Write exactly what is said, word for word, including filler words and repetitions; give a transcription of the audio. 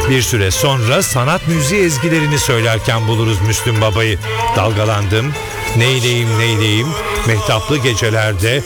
Bir süre sonra sanat müziği ezgilerini söylerken buluruz Müslüm Baba'yı. Dalgalandım, neyleyim neyleyim, mehtaplı gecelerde,